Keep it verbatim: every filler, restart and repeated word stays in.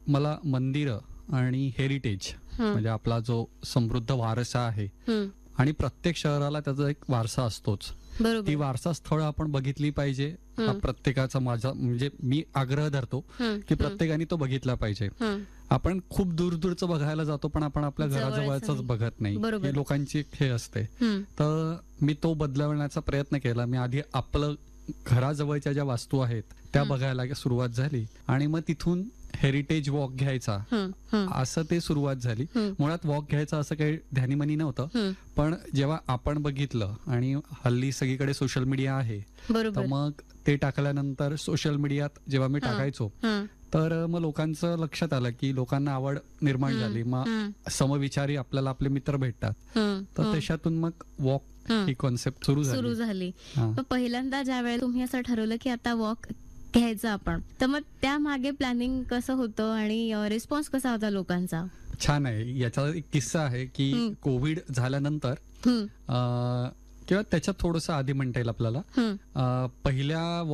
मला मंदिरं आणि हेरिटेज म्हणजे आपला जो समृद्ध वारसा आहे आणि प्रत्येक शहराला त्याचा एक वारसा असतोच. ती वारसा स्थळ आपण बघितली पाहिजे. हा प्रत्येकाचा माझा म्हणजे मी आग्रह धरतो की प्रत्येकाने तो बघितला पाहिजे. आपण खूप दूर दूरचं बघायला जातो पण आपण आपल्या घराजवळच बघत नाही. ही लोकांची हे असते. तर मी तो बदलवण्याचा प्रयत्न केला. मी आधी आपलं घराजवळच्या ज्या वास्तू आहेत त्या बघायला सुरुवात झाली आणि मग तिथून हेरिटेज वॉक घ्यायचा असं ते सुरुवात झाली. मुळात वॉक घ्यायचा असं काही ध्यानीमनी नव्हतं. पण जेव्हा आपण बघितलं आणि हल्ली सगळीकडे सोशल मीडिया आहे तर मग ते टाकल्यानंतर सोशल मीडियात जेव्हा मी टाकायचो तर मग लोकांचं लक्षात आलं की लोकांना आवड निर्माण झाली. मग समविचारी आपल्याला आपले मित्र भेटतात. तर त्याच्यातून मग वॉक ही कॉन्सेप्ट सुरू झाली सुरू झाली पहिल्यांदा ज्या वेळेला तुम्ही असं ठरवलं की आता वॉक घ्यायचं आपण, तर मग त्या मागे प्लॅनिंग कसं होतं आणि रिस्पॉन्स कसा होता लोकांचा? छान आहे. याचा एक किस्सा आहे की कोविड झाल्यानंतर किंवा त्याच्यात थोडंसं आधी म्हणता येईल आपल्याला, पहिल्या